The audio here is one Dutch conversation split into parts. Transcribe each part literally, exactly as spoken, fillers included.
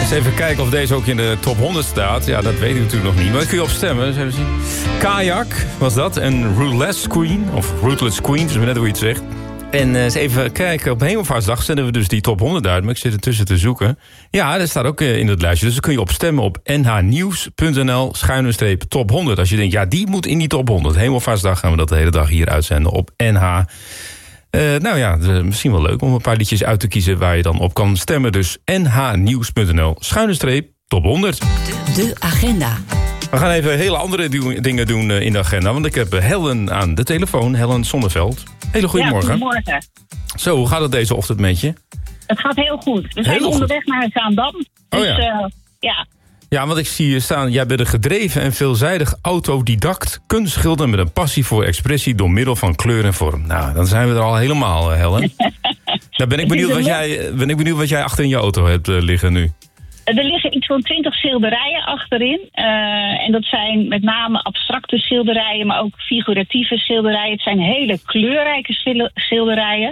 Eens even kijken of deze ook in de top honderd staat. Ja, dat weet ik natuurlijk nog niet. Maar daar kun je op stemmen. Dus even zien. Kajak was dat. En Roulette Queen. Of Rootless Queen. Dus net hoe je het zegt. En uh, eens even kijken. Op Hemelvaartsdag zenden we dus die top honderd uit. Maar ik zit ertussen te zoeken. Ja, dat staat ook uh, in het lijstje. Dus dan kun je op stemmen op nhnieuws.nl schuine streep top honderd. Als je denkt, ja, die moet in die top honderd. Hemelvaartsdag gaan we dat de hele dag hier uitzenden op N H. Uh, nou ja, misschien wel leuk om een paar liedjes uit te kiezen waar je dan op kan stemmen. Dus nhnieuws.nl schuine streep top honderd. De, de agenda. We gaan even hele andere do- dingen doen uh, in de agenda. Want ik heb Helen aan de telefoon. Helen Sonneveld. Hele goedemorgen. Ja, goedemorgen. Zo, hoe gaat het deze ochtend met je? Het gaat heel goed. We zijn heel onderweg goed. naar Zaandam. Dus oh ja. Uh, ja. Ja, want ik zie je staan. Jij bent een gedreven en veelzijdig autodidact kunstschilder met een passie voor expressie door middel van kleur en vorm. Nou, dan zijn we er al helemaal, uh, Helen. Nou, ben ik benieuwd wat jij, ben ik benieuwd wat jij achter in je auto hebt uh, liggen nu. Er liggen iets van twintig schilderijen achterin. Uh, en dat zijn met name abstracte schilderijen, maar ook figuratieve schilderijen. Het zijn hele kleurrijke schilderijen.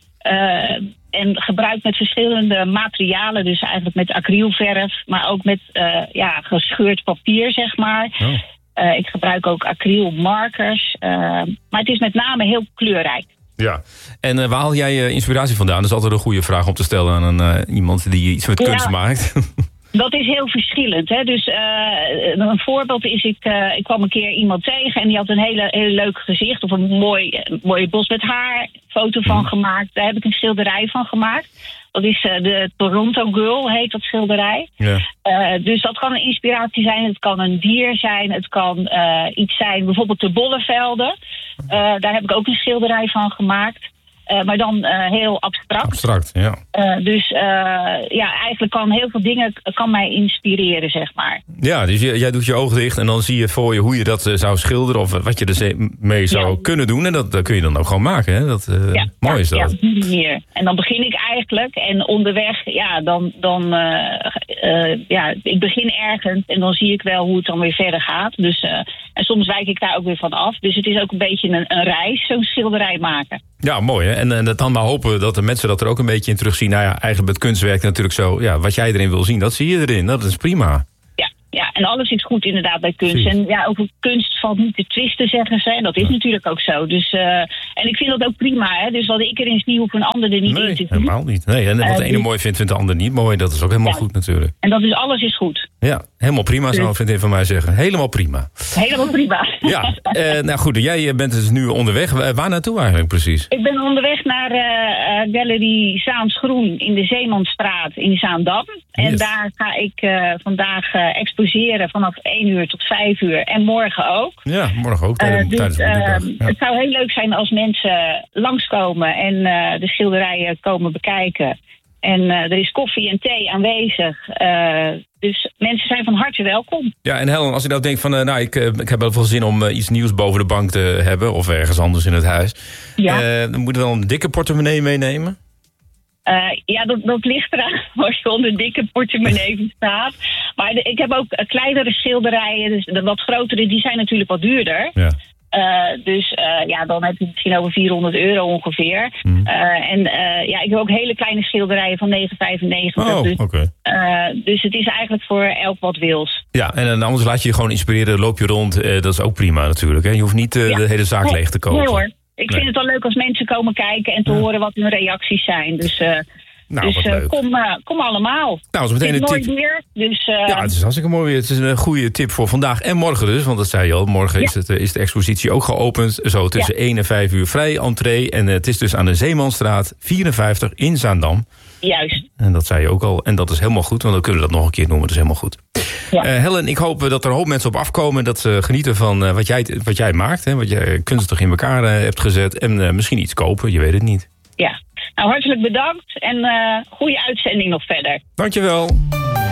Uh, en gebruikt met verschillende materialen. Dus eigenlijk met acrylverf, maar ook met uh, ja, gescheurd papier, zeg maar. Oh. Uh, ik gebruik ook acrylmarkers. Uh, maar het is met name heel kleurrijk. Ja, en uh, waar haal jij je inspiratie vandaan? Dat is altijd een goede vraag om te stellen aan een, uh, iemand die iets met kunst ja. maakt. Dat is heel verschillend. Hè? Dus uh, een voorbeeld is, ik, uh, ik kwam een keer iemand tegen en die had een hele, hele leuk gezicht. Of een mooi, mooie bos met haar, foto van mm. gemaakt. Daar heb ik een schilderij van gemaakt. Dat is uh, de Toronto Girl, heet dat schilderij. Yeah. Uh, dus dat kan een inspiratie zijn. Het kan een dier zijn. Het kan uh, iets zijn, bijvoorbeeld de Bollevelden. Uh, daar heb ik ook een schilderij van gemaakt. Uh, maar dan uh, heel abstract. Abstract, ja. Uh, dus uh, ja, eigenlijk kan heel veel dingen kan mij inspireren, zeg maar. Ja, dus je, jij doet je ogen dicht en dan zie je voor je hoe je dat uh, zou schilderen of wat je er mee zou ja. kunnen doen. En dat, dat kun je dan ook gewoon maken, hè? Dat, uh, ja, mooi ja, is dat. Ja, op die manier. En dan begin ik eigenlijk en onderweg, ja, dan, dan uh, uh, ja, ik begin ergens en dan zie ik wel hoe het dan weer verder gaat. Dus, uh, en soms wijk ik daar ook weer van af. Dus het is ook een beetje een, een reis, zo'n schilderij maken. Ja, mooi hè. En, en dan maar hopen dat de mensen dat er ook een beetje in terugzien. Nou ja, eigenlijk met kunst werkt natuurlijk zo. Ja, wat jij erin wil zien, dat zie je erin. Dat is prima. Ja, ja, en alles is goed inderdaad bij kunst. Precies. En ja, over kunst valt niet te twisten, zeggen ze. En dat is ja. natuurlijk ook zo. Dus, uh, en ik vind dat ook prima. Hè. Dus wat ik erin zie, hoeft een ander er niet nee, in te doen. helemaal niet. Nee, en wat uh, de ene dus... mooi vindt, vindt de ander niet mooi. Dat is ook helemaal ja. goed natuurlijk. En dat is alles is goed. Ja, helemaal prima, zou een vriendin van mij zeggen. Helemaal prima. Helemaal prima. Ja, uh, nou goed, jij bent dus nu onderweg. Uh, waar naartoe eigenlijk precies? Ik ben onderweg naar uh, Galerie Zaans-Groen in de Zeemanstraat in Zaandam. Yes. En daar ga ik uh, vandaag uh, exposeren vanaf één uur tot vijf uur. En morgen ook. Ja, morgen ook. Tijdens, uh, dus, tijdens de dag. Ja. Het zou heel leuk zijn als mensen langskomen en uh, de schilderijen komen bekijken. En uh, er is koffie en thee aanwezig. Uh, dus mensen zijn van harte welkom. Ja, en Helen, als je nou denkt van... Uh, nou, ik, uh, ik heb wel veel zin om uh, iets nieuws boven de bank te hebben... of ergens anders in het huis. Ja. Uh, dan moet je wel een dikke portemonnee meenemen? Uh, ja, dat, dat ligt eraan als je onder dikke portemonnee staat. Maar de, ik heb ook uh, kleinere schilderijen. Dus de wat grotere, die zijn natuurlijk wat duurder. Ja. Uh, dus uh, ja, dan heb je misschien over vierhonderd euro ongeveer. Mm. Uh, en uh, ja, ik heb ook hele kleine schilderijen van negen vijfennegentig. Oh, dus, okay. uh, dus het is eigenlijk voor elk wat wils. Ja, en anders laat je je gewoon inspireren, loop je rond. Uh, dat is ook prima natuurlijk. Hè? Je hoeft niet uh, ja. de hele zaak nee, leeg te kopen. Nee hoor. Ik nee. vind het wel leuk als mensen komen kijken en te ja. horen wat hun reacties zijn. Dus... Uh, Nou, dus uh, kom, uh, kom allemaal. Nou, is meteen het is een mooi tip. weer. Dus, uh... Ja, het is hartstikke mooi weer. Het is een goede tip voor vandaag en morgen dus. Want dat zei je al, morgen ja. is, het, is de expositie ook geopend. Zo tussen ja. één en vijf uur vrij entree. En uh, het is dus aan de Zeemanstraat vierenvijftig in Zaandam. Juist. En dat zei je ook al. En dat is helemaal goed, want dan kunnen we dat nog een keer noemen. Dat is helemaal goed. Ja. Uh, Helen, ik hoop dat er een hoop mensen op afkomen. Dat ze genieten van uh, wat, jij, wat jij maakt. Hè, wat jij kunstig in elkaar uh, hebt gezet. En uh, misschien iets kopen, je weet het niet. Ja. Nou, hartelijk bedankt en uh, goede uitzending nog verder. Dankjewel.